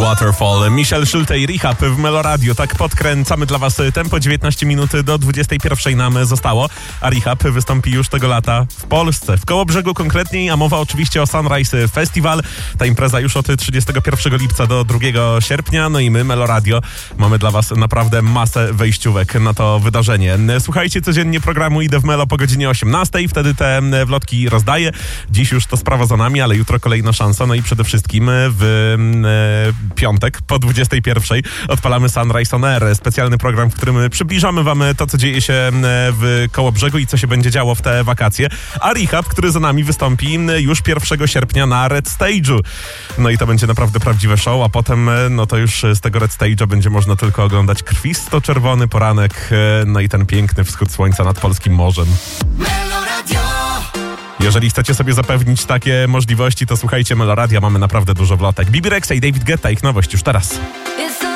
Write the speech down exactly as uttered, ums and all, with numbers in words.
Waterfall, Michel Schulte i Rehab w Meloradio. Tak podkręcamy dla was tempo. dziewiętnaście minut do dwudziestej pierwszej nam zostało, a Rehab wystąpi już tego lata w Polsce, w Kołobrzegu konkretniej, a mowa oczywiście o Sunrise Festival. Ta impreza już od trzydziestego pierwszego lipca do drugiego sierpnia. No i my, Meloradio, mamy dla was naprawdę masę wejściówek na to wydarzenie. Słuchajcie codziennie programu Idę w Melo po godzinie osiemnastej, wtedy te wlotki rozdaję. Dziś już to sprawa za nami, ale jutro kolejna szansa. No i przede wszystkim w e, piątek po dwudziestej pierwszej odpalamy Sunrise on Air, specjalny program, w którym przybliżamy wam to, co dzieje się w Kołobrzegu i co się będzie działo w te wakacje. A Rehab, który za nami wystąpi już pierwszego sierpnia na Red Stage'u. No i to będzie naprawdę prawdziwe show, a potem no to już z tego Red Stage'a będzie można tylko oglądać krwisto-czerwony poranek, no i ten piękny wschód słońca nad polskim morzem. Jeżeli chcecie sobie zapewnić takie możliwości, to słuchajcie Meloradia, mamy naprawdę dużo wlotek. Bibi Rexha i David Guetta, ich nowość już teraz.